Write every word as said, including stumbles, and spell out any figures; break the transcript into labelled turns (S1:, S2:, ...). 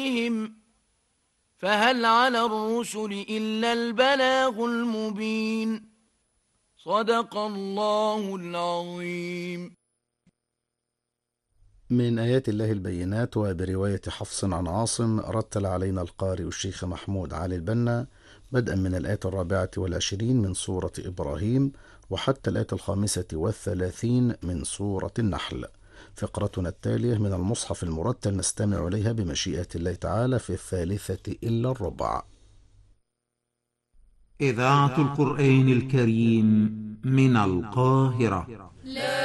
S1: فهل على الرسل إلا البلاغ المبين. صدق الله العظيم.
S2: من آيات الله البينات. وبرواية حفص عن عاصم رتل علينا القارئ الشيخ محمود علي البنا بدءا من الآية الرابعة والعشرين من سورة إبراهيم وحتى الآية الخامسة والثلاثين من سورة النحل. فقرتنا التالية من المصحف المرتل نستمع إليها بمشيئة الله تعالى في الثالثة إلا الربع.
S3: إذاعة القرآن الكريم من القاهرة.